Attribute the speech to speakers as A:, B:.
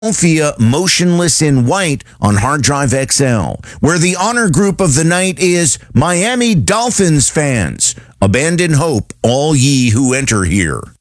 A: Philadelphia Motionless in White on Hard Drive XL, where the honor group of the night is Miami Dolphins fans. Abandon hope, all ye who enter here.